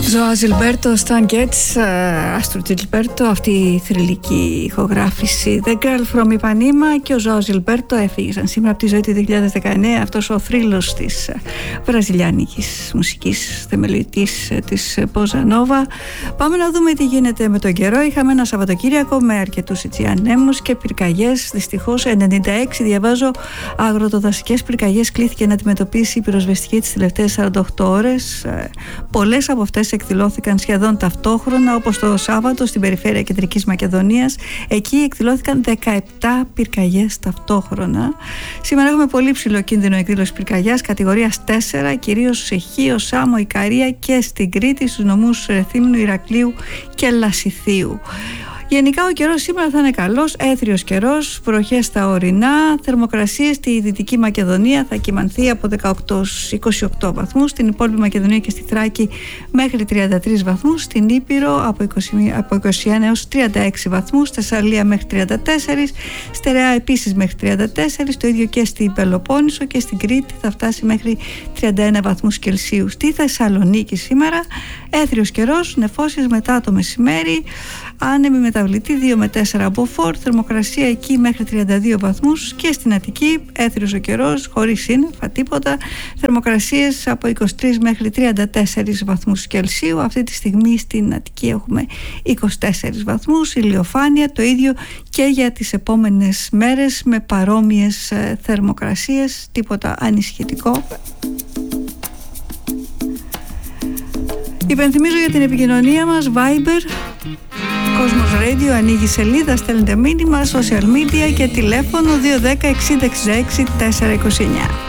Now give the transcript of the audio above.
Ζωά Ζιλμπέρτο, Stan Getz, Άστρου Ζιλμπέρτο, αυτή η θρυλική ηχογράφηση The Girl from Ipanema, και ο Ζωά Ζιλμπέρτο έφυγε σήμερα από τη ζωή του 2019, αυτός ο θρύλος της βραζιλιάνικης μουσικής, θεμελιωτής της Bossa Nova. Πάμε να δούμε τι γίνεται με τον καιρό. Είχαμε ένα Σαββατοκύριακο με αρκετούς ανέμους και πυρκαγιές. Δυστυχώς 96, διαβάζω, αγροτοδασικές πυρκαγιές κλήθηκε να αντιμετωπίσει η πυροσβεστική τις τελευταίες 48 ώρες. Πολλές από αυτές εκδηλώθηκαν σχεδόν ταυτόχρονα, όπως το Σάββατο στην περιφέρεια Κεντρικής Μακεδονίας. Εκεί εκδηλώθηκαν 17 πυρκαγιές ταυτόχρονα. Σήμερα έχουμε πολύ ψηλό κίνδυνο εκδήλωση πυρκαγιάς κατηγορίας 4, κυρίως σε Χίο, Σάμο, Ικαρία και στην Κρήτη, στους νομούς Ρεθύμνου, Ηρακλείου και Λασιθίου. Γενικά ο καιρός σήμερα θα είναι καλός, έθριος καιρός, βροχές στα ορεινά, θερμοκρασίες στη Δυτική Μακεδονία θα κυμανθεί από 18-28 βαθμούς, στην υπόλοιπη Μακεδονία και στη Θράκη μέχρι 33 βαθμούς, στην Ήπειρο από 21 έως 36 βαθμούς, στη Θεσσαλία μέχρι 34, Στερεά επίσης μέχρι 34, το ίδιο και στην Πελοπόννησο, και στην Κρήτη θα φτάσει μέχρι 31 βαθμούς Κελσίου. Στη Θεσσαλονίκη σήμερα έθριος καιρός, νεφώσεις μετά το μεσημέρι, άνεμη μεταβλητή 2 με 4 από φόρ, θερμοκρασία εκεί μέχρι 32 βαθμούς, και στην Αττική έθριος ο καιρός, χωρίς σύννεφα τίποτα, θερμοκρασίες από 23 μέχρι 34 βαθμούς Κελσίου. Αυτή τη στιγμή στην Αττική έχουμε 24 βαθμούς, ηλιοφάνεια, το ίδιο και για τις επόμενες μέρες με παρόμοιες θερμοκρασίες, τίποτα ανησυχητικό. Υπενθυμίζω για την επικοινωνία μας, Viber, Κόσμος Radio, ανοίγει σελίδα, στέλνετε μήνυμα, social media και τηλέφωνο 210 60 66 429.